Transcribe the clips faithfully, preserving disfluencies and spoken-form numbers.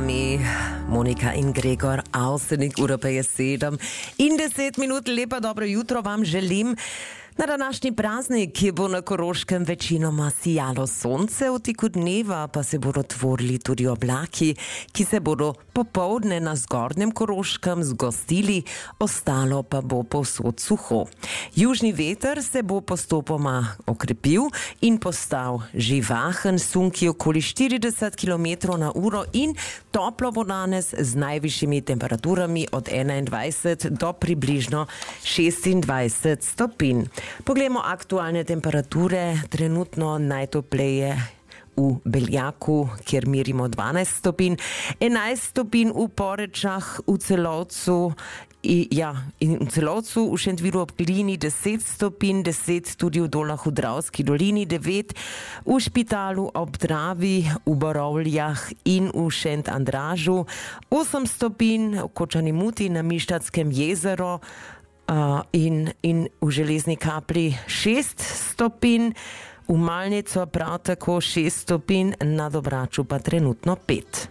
vami Monika in Gregor Avsenik, ura pa je sedem in deset minut. Lepa dobro jutro vam želim. Na današnji praznik, ki bo na Koroškem večinoma sijalo sonce, v teku dneva pa se bodo tvorili tudi oblaki, ki se bodo popoldne na zgornjem Koroškem zgostili, ostalo pa bo povsod suho. Južni veter se bo postopoma okrepil in postal živahen, sunki okoli štirideset kilometrov na uro in toplo bo danes z najvišjimi temperaturami od enaindvajset do približno šestindvajset stopinj. Poglejmo aktualne temperature. Trenutno najtopleje v Beljaku, kjer merimo dvanajst stopinj, enajst stopinj v Porečah, v Celovcu, I, ja, in v Celovcu, v Šentviru ob Glini deset stopinj, deset tudi v Dolah v Dravski dolini, devet v Špitalu ob Dravi, v Borovljah in v Šent Andražu, osem stopinj v Kočani Muti na Mištatskem jezeru, Uh, in, in v Železni Kapli šest stopinj, v Malnico prav tako šest stopinj, na Dobraču pa trenutno pet.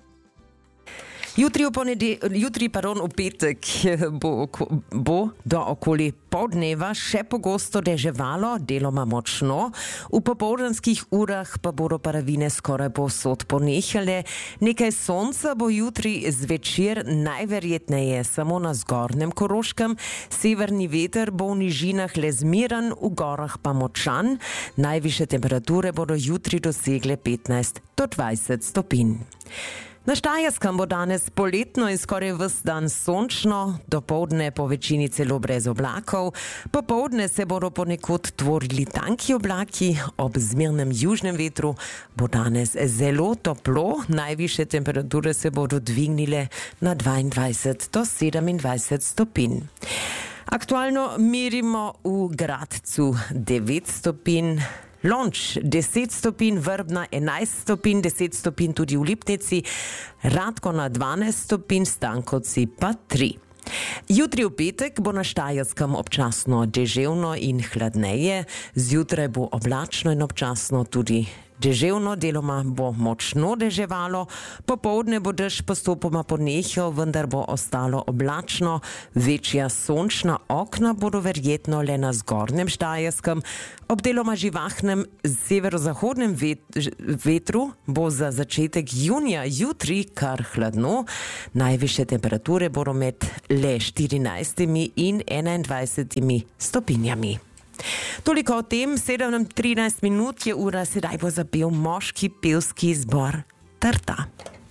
Jutri, v ponedel, jutri pardon, v petek bo, bo do okoli poldneva še pogosto deževalo, deloma močno. V popoldanskih urah pa bodo padavine skoraj povsod ponehale. Nekaj sonca bo jutri zvečer, najverjetneje samo na zgornjem Koroškem. Severni veter bo v nižinah le zmeren, v gorah pa močan. Najvišje temperature bodo jutri dosegle petnajst do dvajset stopinj. Na Štajerskem bo danes poletno in skoraj ves dan sončno, dopoldne po večini celo brez oblakov. Popoldne se bodo ponekod tvorili tanki oblaki, ob zmernem južnem vetru bo danes zelo toplo, najvišje temperature se bodo dvignile na dvaindvajset do sedemindvajset stopinj. Aktualno merimo v Gradcu devet stopinj, Lonč deset stopinj, Vrbna enajst stopinj, deset stopinj tudi v Lipnici, Radko na dvanajst stopinj, Stankovci pa tri. Jutri v petek bo na Štajerskem občasno deževno in hladneje, zjutraj bo oblačno in občasno tudi deževno, deloma bo močno deževalo, popoldne bo dež postopoma ponehal, vendar bo ostalo oblačno, večja sončna okna bodo verjetno le na zgornjem Štajerskem, ob deloma živahnem severozahodnem vetru bo za začetek junija jutri kar hladno, najvišje temperature bodo med le štirinajstimi in enaindvajsetimi stopinjami. Toliko o tem, sedem trinajst minut je ura, sedaj bo zapel moški pevski zbor Trta.